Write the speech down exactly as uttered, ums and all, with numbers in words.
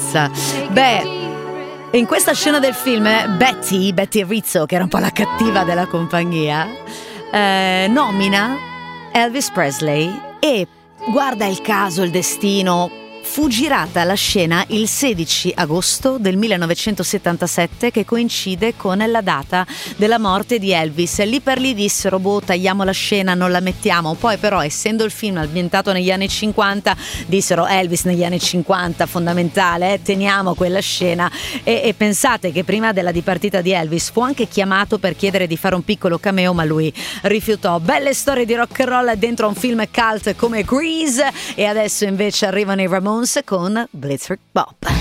passa. Beh, in questa scena del film Betty, Betty Rizzo, che era un po' la cattiva della compagnia, eh, nomina Elvis Presley e, guarda il caso, il destino, fu girata la scena il sedici agosto del millenovecentosettantasette, che coincide con la data della morte di Elvis. Lì per lì dissero, boh, tagliamo la scena, non la mettiamo. Poi però, essendo il film ambientato negli anni cinquanta, dissero Elvis negli anni cinquanta, fondamentale, eh, teniamo quella scena. E, e pensate che prima della dipartita di Elvis fu anche chiamato per chiedere di fare un piccolo cameo, ma lui rifiutò. Belle storie di rock and roll dentro un film cult come Grease. E adesso invece arrivano i Ramones con Blitzkrieg Bop.